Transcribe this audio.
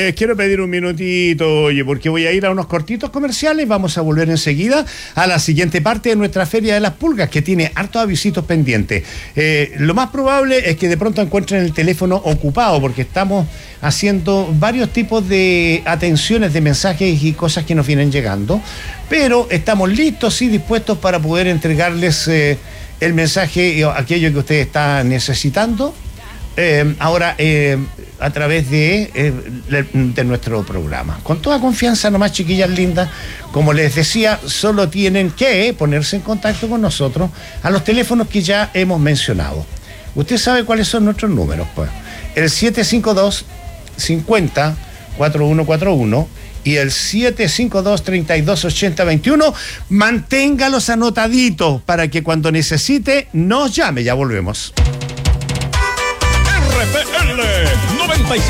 Quiero pedir un minutito, oye, porque voy a ir a unos cortitos comerciales. Vamos a volver enseguida a la siguiente parte de nuestra Feria de las Pulgas, que tiene hartos avisitos pendientes. Lo más probable es que de pronto encuentren el teléfono ocupado, porque estamos haciendo varios tipos de atenciones de mensajes y cosas que nos vienen llegando, pero estamos listos y dispuestos para poder entregarles el mensaje, aquello que usted está necesitando. Ahora a través de nuestro programa. Con toda confianza nomás, chiquillas lindas, como les decía, solo tienen que ponerse en contacto con nosotros a los teléfonos que ya hemos mencionado. Usted sabe cuáles son nuestros números, pues. El 752-50-4141 y el 752-3280-21. Manténgalos anotaditos para que cuando necesite nos llame. Ya volvemos. RPL 97.7